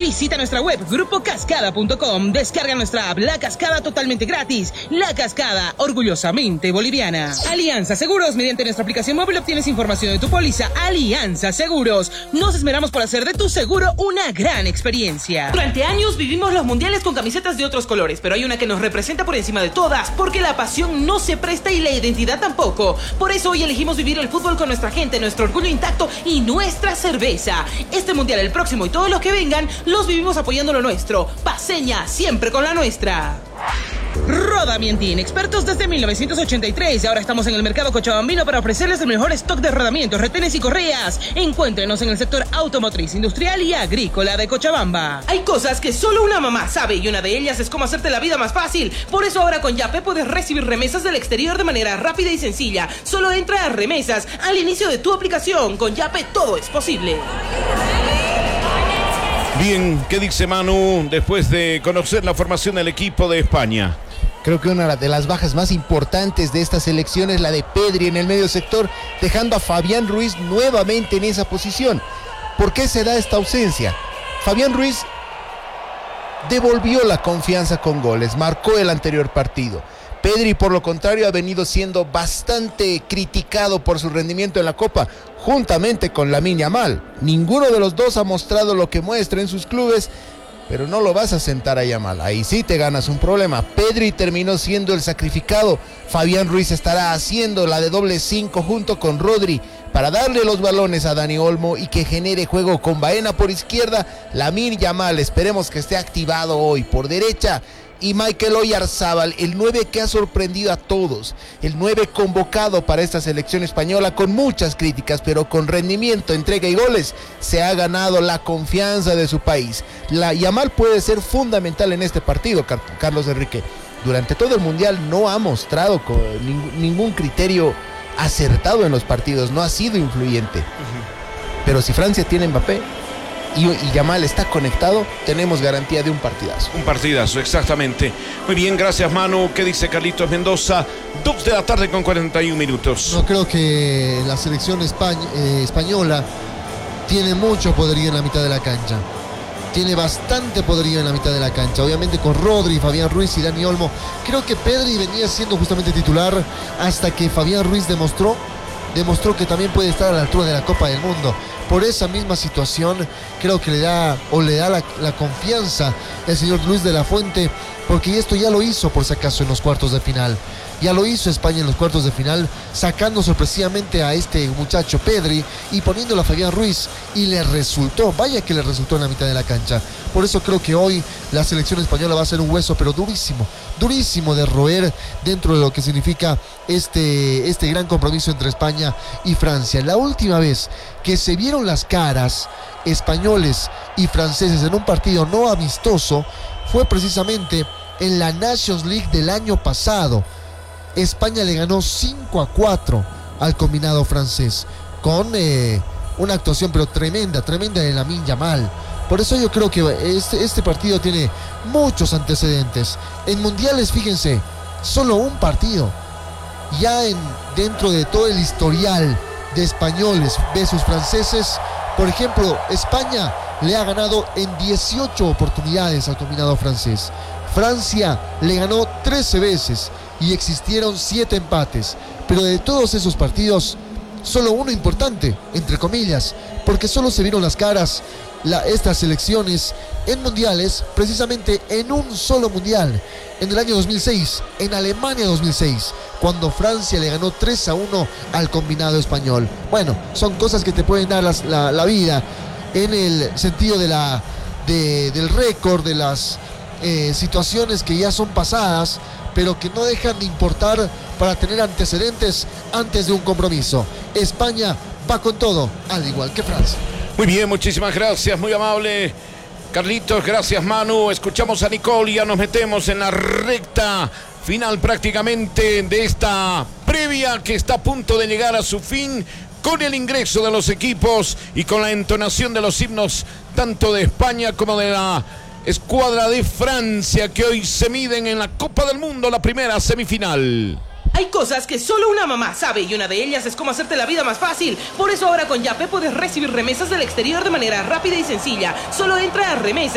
Visita nuestra web grupocascada.com, descarga nuestra app La Cascada totalmente gratis. La Cascada, orgullosamente boliviana. Alianza Seguros, mediante nuestra aplicación móvil obtienes información de tu póliza. Alianza Seguros, nos esmeramos por hacer de tu seguro una gran experiencia. Durante años vivimos los mundiales con camisetas de otros colores, pero hay una que nos representa por encima de todas, porque la pasión no se presta y la identidad tampoco. Por eso hoy elegimos vivir el fútbol con nuestra gente, nuestro orgullo intacto y nuestra cerveza. Este mundial, el próximo y todos los que vengan, los vivimos apoyando lo nuestro. Paceña, siempre con la nuestra. Roda Mientin, expertos desde 1983. Ahora estamos en el mercado cochabambino para ofrecerles el mejor stock de rodamientos, retenes y correas. Encuéntrenos en el sector automotriz, industrial y agrícola de Cochabamba. Hay cosas que solo una mamá sabe y una de ellas es cómo hacerte la vida más fácil. Por eso ahora con Yape puedes recibir remesas del exterior de manera rápida y sencilla. Solo entra a remesas al inicio de tu aplicación. Con Yape todo es posible. Bien, ¿qué dice Manu después de conocer la formación del equipo de España? Creo que una de las bajas más importantes de esta selección es la de Pedri en el medio sector, dejando a Fabián Ruiz nuevamente en esa posición. ¿Por qué se da esta ausencia? Fabián Ruiz devolvió la confianza con goles, marcó el anterior partido. Pedri, por lo contrario, ha venido siendo bastante criticado por su rendimiento en la Copa, juntamente con Lamine Yamal. Ninguno de los dos ha mostrado lo que muestra en sus clubes, pero no lo vas a sentar a Yamal. Ahí sí te ganas un problema. Pedri terminó siendo el sacrificado. Fabián Ruiz estará haciendo la de doble 5 junto con Rodri para darle los balones a Dani Olmo y que genere juego con Baena por izquierda. Lamine Yamal, esperemos que esté activado hoy por derecha. Y Michael Oyarzábal, el 9 que ha sorprendido a todos, el 9 convocado para esta selección española con muchas críticas, pero con rendimiento, entrega y goles, se ha ganado la confianza de su país. Yamal puede ser fundamental en este partido, Carlos Enrique. Durante todo el Mundial no ha mostrado ningún criterio acertado en los partidos, no ha sido influyente. Pero si Francia tiene Mbappé y Yamal está conectado, tenemos garantía de un partidazo. Un partidazo, exactamente. Muy bien, gracias Manu. ¿Qué dice Carlitos Mendoza? 2 de la tarde con 41 minutos. No creo que la selección española tiene mucho poderío en la mitad de la cancha. Tiene bastante poderío en la mitad de la cancha. Obviamente con Rodri, Fabián Ruiz y Dani Olmo. Creo que Pedri venía siendo justamente titular hasta que Fabián Ruiz demostró que también puede estar a la altura de la Copa del Mundo. Por esa misma situación creo que le da la confianza el señor Luis de la Fuente, porque esto ya lo hizo por si acaso en los cuartos de final. Ya lo hizo España en los cuartos de final, sacando sorpresivamente a este muchacho Pedri y poniéndolo a Fabián Ruiz, y le resultó, vaya que le resultó en la mitad de la cancha. Por eso creo que hoy la selección española va a ser un hueso, pero durísimo de roer dentro de lo que significa este gran compromiso entre España y Francia. La última vez que se vieron las caras españoles y franceses en un partido no amistoso fue precisamente en la Nations League del año pasado. España le ganó 5-4 al combinado francés con una actuación pero tremenda de Lamine Yamal. Por eso yo creo que este partido tiene muchos antecedentes. En mundiales, fíjense, solo un partido. Ya dentro de todo el historial de españoles versus franceses, por ejemplo, España le ha ganado en 18 oportunidades al combinado francés. Francia le ganó 13 veces y existieron 7 empates. Pero de todos esos partidos, solo uno importante, entre comillas, porque solo se vieron las caras estas selecciones en mundiales, precisamente en un solo mundial, en el año 2006, en Alemania 2006, cuando Francia le ganó 3-1 al combinado español. Bueno, son cosas que te pueden dar la vida en el sentido del récord, de las situaciones que ya son pasadas, pero que no dejan de importar para tener antecedentes antes de un compromiso. España va con todo, al igual que Francia. Muy bien, muchísimas gracias, muy amable Carlitos, gracias Manu. Escuchamos a Nicole y ya nos metemos en la recta final prácticamente de esta previa que está a punto de llegar a su fin, con el ingreso de los equipos y con la entonación de los himnos tanto de España como de la escuadra de Francia, que hoy se miden en la Copa del Mundo, la primera semifinal. Hay cosas que solo una mamá sabe y una de ellas es cómo hacerte la vida más fácil. Por eso ahora con Yape puedes recibir remesas del exterior de manera rápida y sencilla. Solo entra a remesas